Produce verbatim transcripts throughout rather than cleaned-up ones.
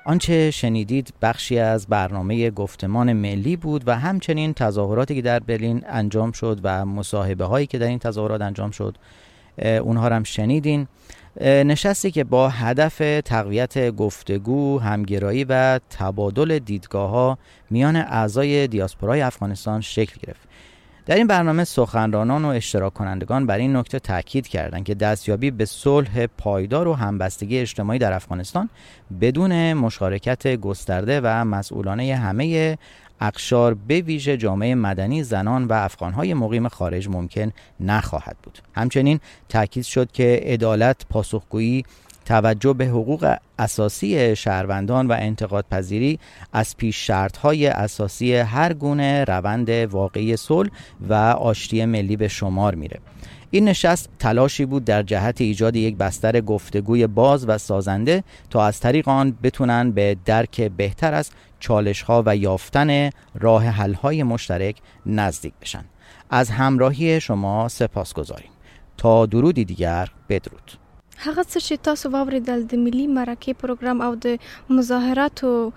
آنچه شنیدید بخشی از برنامه گفتمان ملی بود و همچنین تظاهراتی که در برلین انجام شد و مصاحبه هایی که در این تظاهرات انجام شد اونها رو هم شنیدین. نشستی که با هدف تقویت گفتگو، همگرایی و تبادل دیدگاه‌ها میان اعضای دیاسپورای افغانستان شکل گرفت. در این برنامه سخنرانان و اشتراک کنندگان بر این نکته تاکید کردند که دستیابی به صلح پایدار و همبستگی اجتماعی در افغانستان بدون مشارکت گسترده و مسئولانه همه اقشار به ویژه جامعه مدنی، زنان و افغانهای مقیم خارج ممکن نخواهد بود. همچنین تاکید شد که عدالت، پاسخگویی، توجه به حقوق اساسی شهروندان و انتقاد پذیری از پیش شرط‌های اساسی هر گونه روند واقعی صلح و آشتی ملی به شمار میره. این نشست تلاشی بود در جهت ایجاد یک بستر گفتگوی باز و سازنده تا از طریق آن بتونن به درک بهتر از چالش‌ها و یافتن راه حل‌های مشترک نزدیک بشن. از همراهی شما سپاسگزاریم. تا درودی دیگر، بدرود. هغه څه چې تاسو واوریدل د ملي مرکې پروګرام او د مظاهراتو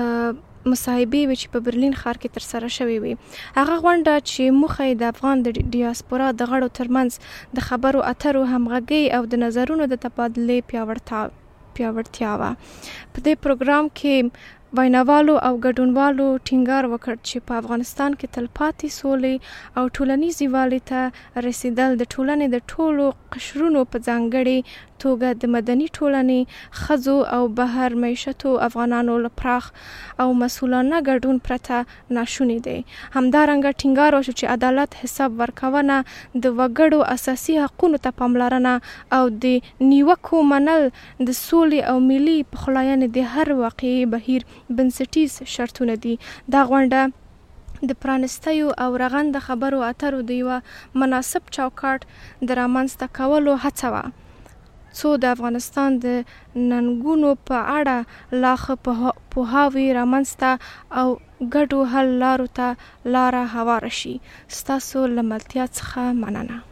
مصاحبې چې په برلین ښار کې ترسره شوې وي، هغه غونډه چې موخه د افغان د ډیاسپورا د غړو ترمنځ د خبرو اترو همغږۍ او د نظرونو د تبادلې پیاوړتیا پیاوړتیا وه. په دې پروګرام کې ویناوالو او ګډونوالو ټینګار وکړ چې په افغانستان کې تلپاتې سولې او ټولنیز یووالي ته رسیدل د ټولنې د ټولو قشرونو په ځانګړې توګه د مدني ټولنې، ښځو او بهر معیشتو افغانانو له پراخ او مسؤلانه ګډون پرته ناشونی دی. همدارنګه ټینګار وشو چې عدالت، حساب ورکونه، د وګړو اساسي حقونو ته پاملرنه او د نیوکو منل د سولې او ملي پخلاینې د هر واقعي بهیر بنسټیز شرطونه دي. دا غونډه د پرانستیو او رغنده خبرو اترو د یوه مناسب چوکاټ د رامنځته کولو هڅه وه، څو د افغانستان د ننګونو په اړه لا ښه پوهاوی رامنځته او ګډو حل لارو ته لاره هواره شي. ستاسو له ملتیا څخه مننه.